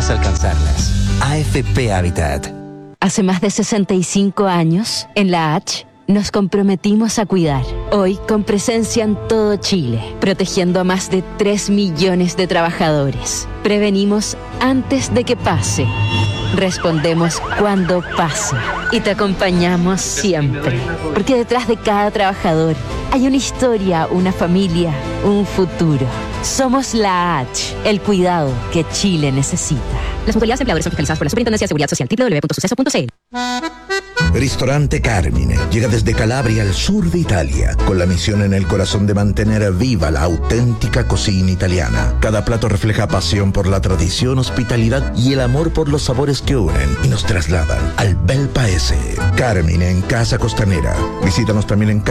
podemos alcanzarlas. AFP Habitat. Hace más de 65 años, en la H, nos comprometimos a cuidar. Hoy, con presencia en todo Chile, protegiendo a más de 3 millones de trabajadores. Prevenimos antes de que pase. Respondemos cuando pase. Y te acompañamos siempre. Porque detrás de cada trabajador hay una historia, una familia, un futuro. Somos la H, el cuidado que Chile necesita. Las mutualidades empleadores son fiscalizadas por la Superintendencia de Seguridad Social. www.suceso.cl. Ristorante Carmine llega desde Calabria al sur de Italia, con la misión en el corazón de mantener viva la auténtica cocina italiana. Cada plato refleja pasión por la tradición, hospitalidad y el amor por los sabores que unen y nos trasladan al bel paese. Carmine en Casa Costanera. Visítanos también en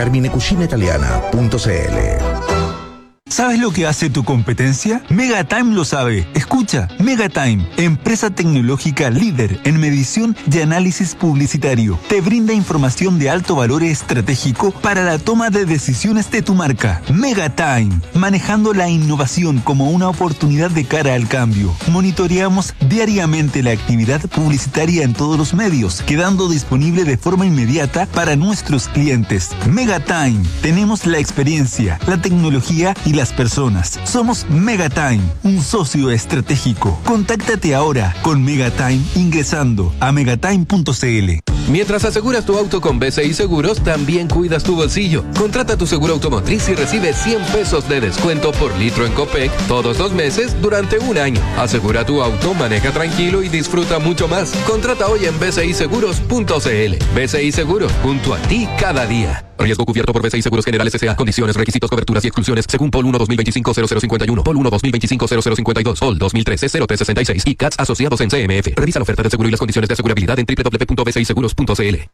carminecucinaitaliana.cl. ¿Sabes lo que hace tu competencia? Megatime lo sabe. Escucha, Megatime, empresa tecnológica líder en medición y análisis publicitario. Te brinda información de alto valor estratégico para la toma de decisiones de tu marca. Megatime, manejando la innovación como una oportunidad de cara al cambio. Monitoreamos diariamente la actividad publicitaria en todos los medios, quedando disponible de forma inmediata para nuestros clientes. Megatime, tenemos la experiencia, la tecnología y las personas. Somos Megatime, un socio estratégico. Contáctate ahora con Megatime ingresando a megatime.cl. Mientras aseguras tu auto con BCI Seguros, también cuidas tu bolsillo. Contrata tu seguro automotriz y recibe 100 pesos de descuento por litro en Copec todos los meses durante un año. Asegura tu auto, maneja tranquilo y disfruta mucho más. Contrata hoy en bciseguros.cl. BCI Seguros, junto a ti cada día. Riesgo cubierto por BCI Seguros Generales S.A. Condiciones, requisitos, coberturas y exclusiones según POL 1 2025-0051, POL 1 2025-0052, POL 2013-0366 y CATS asociados en CMF. Revisa la oferta de seguro y las condiciones de asegurabilidad en www.bciseguros.cl. Seba,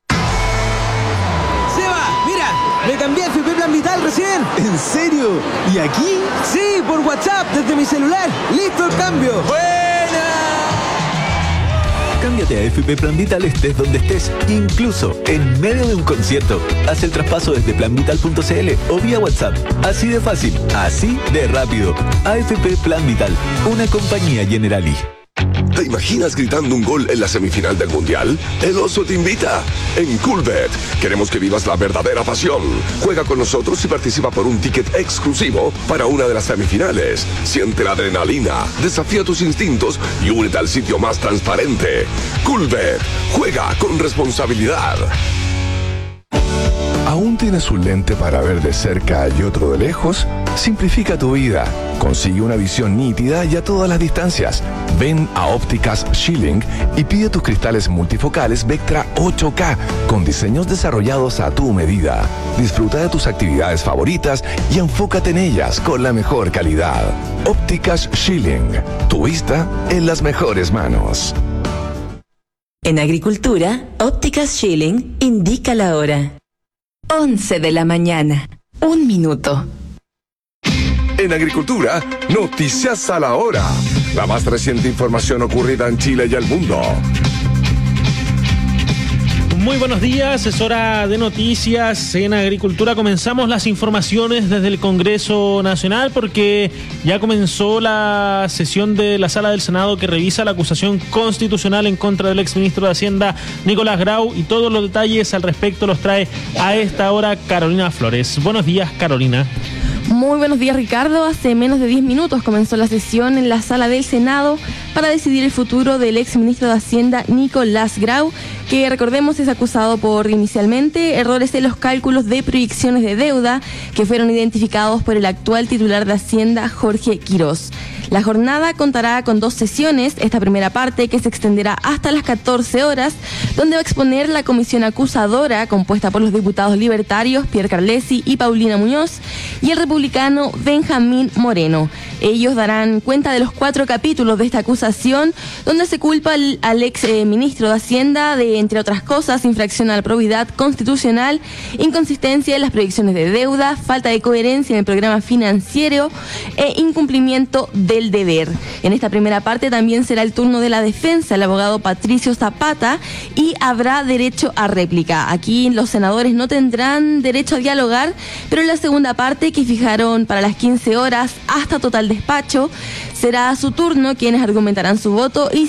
mira, me cambié a FP Plan Vital recién. ¿En serio? ¿Y aquí? Sí, por WhatsApp, desde mi celular. ¡Listo el cambio! ¡Buena! Cámbiate a FP Plan Vital estés donde estés, incluso en medio de un concierto. Haz el traspaso desde planvital.cl o vía WhatsApp. Así de fácil, así de rápido. AFP Plan Vital, una compañía Generali. ¿Te imaginas gritando un gol en la semifinal del Mundial? El Oso te invita. En Coolbet queremos que vivas la verdadera pasión. Juega con nosotros y participa por un ticket exclusivo para una de las semifinales. Siente la adrenalina, desafía tus instintos y únete al sitio más transparente. Coolbet, juega con responsabilidad. ¿Aún tienes un lente para ver de cerca y otro de lejos? Simplifica tu vida. Consigue una visión nítida y a todas las distancias. Ven a Ópticas Schilling y pide tus cristales multifocales Vectra 8K con diseños desarrollados a tu medida. Disfruta de tus actividades favoritas y enfócate en ellas con la mejor calidad. Ópticas Schilling. Tu vista en las mejores manos. En agricultura, Ópticas Schilling indica la hora. 11 de la mañana. 1 minuto. En agricultura, noticias a la hora. La más reciente información ocurrida en Chile y el mundo. Muy buenos días, es hora de noticias en agricultura. Comenzamos las informaciones desde el Congreso Nacional porque ya comenzó la sesión de la Sala del Senado que revisa la acusación constitucional en contra del exministro de Hacienda, Nicolás Grau, y todos los detalles al respecto los trae a esta hora Carolina Flores. Buenos días, Carolina. Muy buenos días, Ricardo. Hace menos de 10 minutos comenzó la sesión en la Sala del Senado para decidir el futuro del exministro de Hacienda, Nicolás Grau, que recordemos es acusado por inicialmente errores en los cálculos de proyecciones de deuda que fueron identificados por el actual titular de Hacienda, Jorge Quirós. La jornada contará con 2 sesiones, esta primera parte que se extenderá hasta las 14 horas, donde va a exponer la comisión acusadora compuesta por los diputados libertarios Pierre Carlesi y Paulina Muñoz y el republicano Benjamín Moreno. Ellos darán cuenta de los 4 capítulos de esta acusación, donde se culpa al ex ministro de Hacienda de, entre otras cosas, infracción a la probidad constitucional, inconsistencia en las proyecciones de deuda, falta de coherencia en el programa financiero e incumplimiento del deber. En esta primera parte también será el turno de la defensa, el abogado Patricio Zapata, y habrá derecho a réplica. Aquí los senadores no tendrán derecho a dialogar, pero en la segunda parte, que fijaron para las 15 horas hasta total despacho, será su turno quienes argumentarán su voto y